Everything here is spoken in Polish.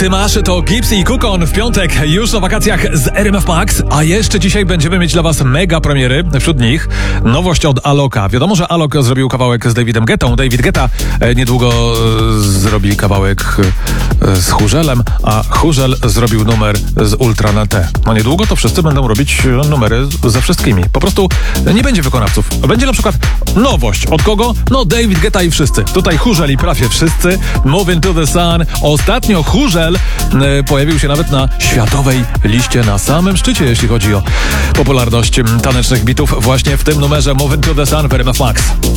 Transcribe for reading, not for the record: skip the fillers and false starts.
Ty masz, to Gibbs i Kukon w piątek już na wakacjach z RMF Max, a jeszcze dzisiaj będziemy mieć dla was mega premiery, wśród nich nowość od Aloka. Wiadomo, że Alok zrobił kawałek z Davidem Guettą. David Guetta niedługo zrobi kawałek z Chórzelem, a Chórzel zrobił numer z Ultra na T. No niedługo to wszyscy będą robić numery ze wszystkimi. Po prostu nie będzie wykonawców. Będzie na przykład nowość. Od kogo? No David Guetta i wszyscy. Tutaj Chórzel i prawie wszyscy. Moving to the Sun. Ostatnio Chórzel pojawił się nawet na światowej liście na samym szczycie, jeśli chodzi o popularność tanecznych bitów właśnie w tym numerze Moving to the Sun w RMF Max.